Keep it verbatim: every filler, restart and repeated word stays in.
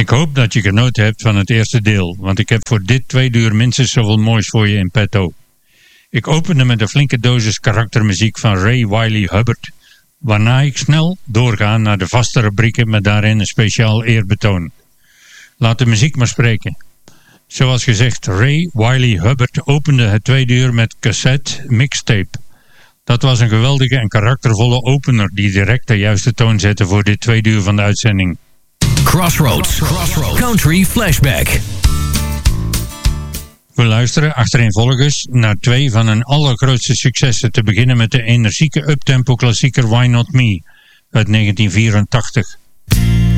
hoop dat je genoten hebt van het eerste deel, want ik heb voor dit tweede uur minstens zoveel moois voor je in petto. Ik opende met een flinke dosis karaktermuziek van Ray Wylie Hubbard, waarna ik snel doorga naar de vaste rubrieken met daarin een speciaal eerbetoon. Laat de muziek maar spreken. Zoals gezegd, Ray Wylie Hubbard opende het tweede uur met Cassette Mixtape. Dat was een geweldige en karaktervolle opener die direct de juiste toon zette voor dit tweede uur van de uitzending. Crossroads, Crossroads. Country Flashback. We luisteren achtereenvolgens naar twee van hun allergrootste successen, te beginnen met de energieke uptempo klassieker Why Not Me uit negentien vierentachtig.